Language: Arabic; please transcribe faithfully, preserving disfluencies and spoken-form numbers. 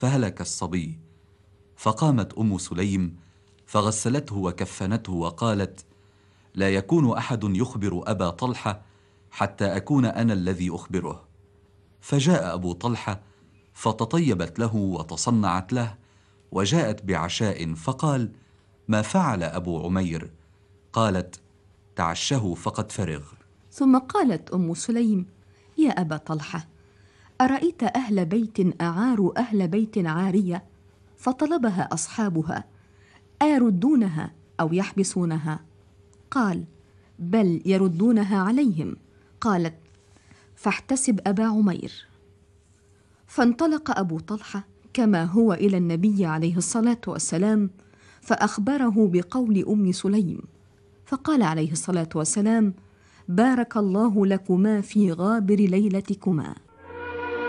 فهلك الصبي. فقامت أم سليم فغسلته وكفنته وقالت: لا يكون أحد يخبر أبا طلحة حتى أكون أنا الذي أخبره. فجاء أبو طلحة فتطيبت له وتصنعت له، وجاءت بعشاء، فقال: ما فعل أبو عمير؟ قالت: تعشه فقد فرغ. ثم قالت أم سليم: يا أبا طلحة، أرأيت أهل بيت أعاروا أهل بيت عارية فطلبها أصحابها، أيردونها أو يحبسونها؟ قال: بل يردونها عليهم. قالت: فاحتسب أبا عمير. فانطلق أبو طلحة كما هو إلى النبي عليه الصلاة والسلام، فأخبره بقول أم سليم، فقال عليه الصلاة والسلام: بارك الله لكما في غابر ليلتكما.